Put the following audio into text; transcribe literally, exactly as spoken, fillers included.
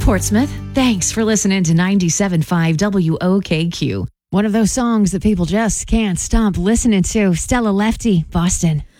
Portsmouth, thanks for listening to ninety-seven point five W O K Q. One of those songs that people just can't stop listening to. Stella Lefty, Boston.